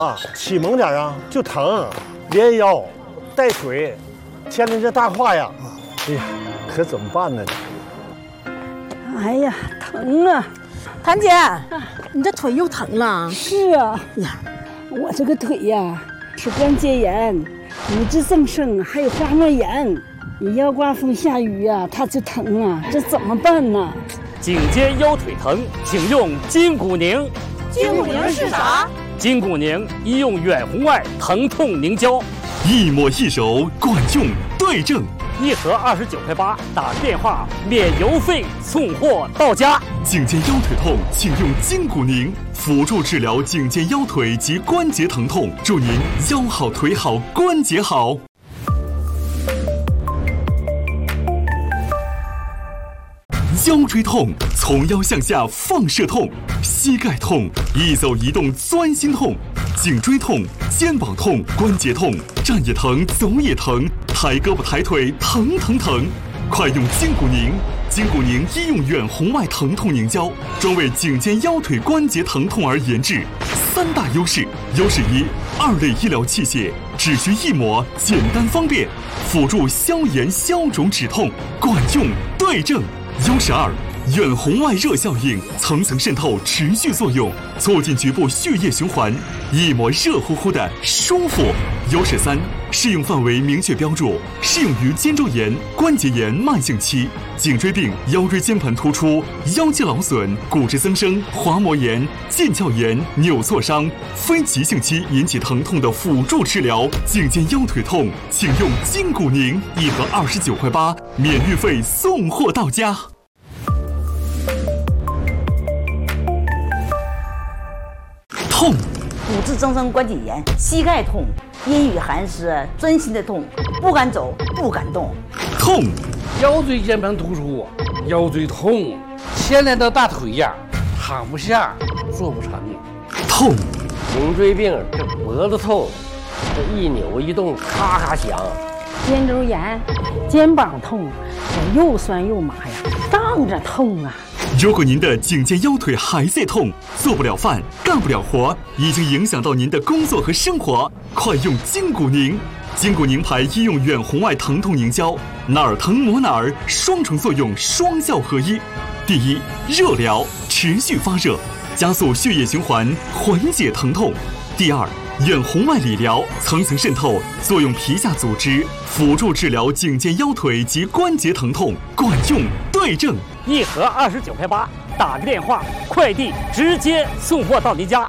啊，起猛点啊就疼，连腰带腿，牵着这大胯呀，哎呀，可怎么办呢？ 哎呀，疼啊！ 谭姐，你这腿又疼了？ 是啊，呀，我这个腿呀是关节炎、骨质增生，还有滑膜炎。你要刮风下雨呀，它就疼啊，这怎么办呢？ 颈肩腰腿疼，请用筋骨宁。 筋骨宁是啥？ 筋骨宁医用远红外疼痛凝胶， 一抹一手，管用对症。 1盒29.8块，打电话免邮费送货到家。 颈肩腰腿痛，请用筋骨宁，辅助治疗颈肩腰腿及关节疼痛，祝您腰好腿好关节好。腰椎痛，从腰向下放射痛；膝盖痛，一走一动钻心痛；颈椎痛，肩膀痛，关节痛，站也疼，走也疼，抬胳膊抬腿疼疼疼。快用筋骨宁！筋骨宁医用远红外疼痛凝胶，专为颈肩腰腿关节疼痛而研制。3大优势：优势1，2类医疗器械，只需1抹，简单方便，辅助消炎消肿止痛，管用对症。优势2，远红外热效应，层层渗透，持续作用，促进局部血液循环，一抹热乎乎的舒服。优势3，适用范围明确标注，适用于肩周炎、关节炎慢性期、颈椎病、腰椎间盘突出、腰肌劳损、骨质增生、滑膜炎、腱鞘炎、扭挫伤、非急性期引起疼痛的辅助治疗。颈肩腰腿痛，请用筋骨宁，1盒29.8块，免运费送货到家。痛， 骨质增生关节炎，膝盖痛，阴雨寒湿，钻心的痛，不敢走，不敢动。 痛， 腰椎间盘突出，腰椎痛，牵连到大腿呀，躺不下，做不成。 痛， 颈椎病，这脖子痛，这一扭一动咔咔响。 肩周炎、肩膀痛，我又酸又麻呀，荡着痛啊。 如果您的颈肩腰腿还在痛，做不了饭，干不了活，已经影响到您的工作和生活，快用筋骨宁！筋骨宁牌医用远红外疼痛凝胶，哪儿疼抹哪儿，双重作用，双效合一。第一，热疗，持续发热，加速血液循环，缓解疼痛。第二，远红外理疗，层层渗透，作用皮下组织，辅助治疗颈肩腰腿及关节疼痛，管用对症。 1盒29.8块，打个电话，快递直接送货到您家。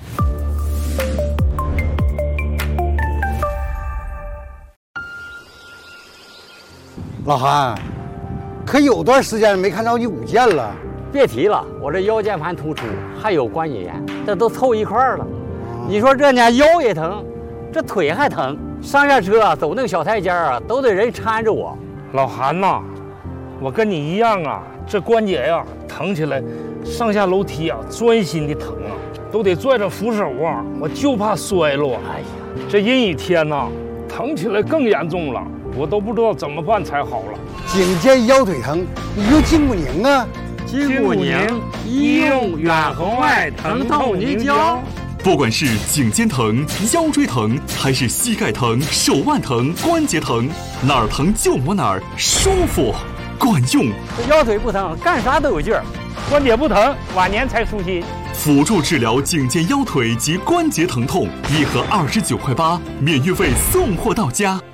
老韩，可有段时间没看到你舞剑了。 别提了，我这腰间盘突出还有关节炎，这都凑一块儿了。你说这家腰也疼，这腿还疼，上下车走那个小台阶啊，都得人搀着我。 老韩呐，我跟你一样啊，这关节呀疼起来，上下楼梯啊钻心的疼啊，都得拽着扶手啊，我就怕摔了。哎呀，这阴雨天呐，疼起来更严重了，我都不知道怎么办才好了。 颈肩腰腿疼，你用筋骨宁啊！ 筋骨宁医用远红外疼痛凝胶。 不管是颈肩疼、腰椎疼，还是膝盖疼、手腕疼、关节疼，哪儿疼就抹哪儿，舒服，管用。 这腰腿不疼，干啥都有劲儿； 关节不疼，晚年才舒心。 辅助治疗颈肩腰腿及关节疼痛，1盒29.8块，免运费送货到家。